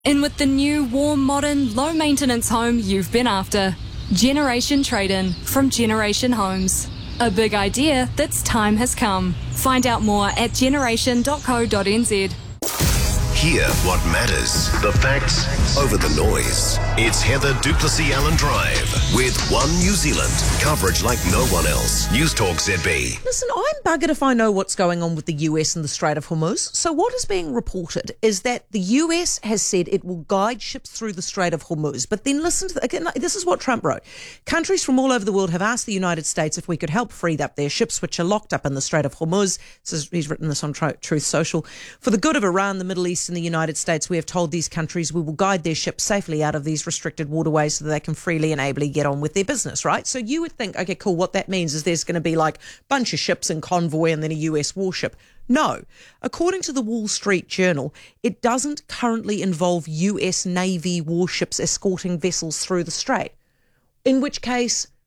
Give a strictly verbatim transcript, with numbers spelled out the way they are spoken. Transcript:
In with the new, warm, modern, low-maintenance home you've been after. Generation Trade-In from Generation Homes. A big idea that's time has come. Find out more at generation dot co dot n z. Hear what matters. The facts over the noise. It's Heather Duplessis Allen Drive with One New Zealand. Coverage like no one else. News Talk Z B. Listen, I'm buggered if I know what's going on with the U S and the Strait of Hormuz. So what is being reported is that the U S has said it will guide ships through the Strait of Hormuz. But then listen to, the, again, this is what Trump wrote. Countries from all over the world have asked the United States if we could help free up their ships which are locked up in the Strait of Hormuz. This is, he's written this on Truth Social. For the good of Iran, the Middle East and the United States, we have told these countries we will guide their ships safely out of these restricted waterways so that they can freely and ably get on with their business, right? So you would think, okay, cool, what that means is there's going to be like a bunch of ships in convoy and then a U S warship. No. According to the Wall Street Journal, it doesn't currently involve U S Navy warships escorting vessels through the strait. In which case,